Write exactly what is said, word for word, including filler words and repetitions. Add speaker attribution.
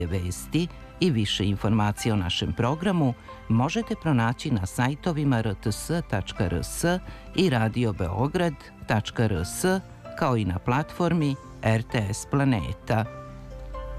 Speaker 1: Vesti i više informacija o našem programu možete pronaći na sajtovima r t s tačka r s i radio beograd tačka r s kao i na platformi R T S Planeta.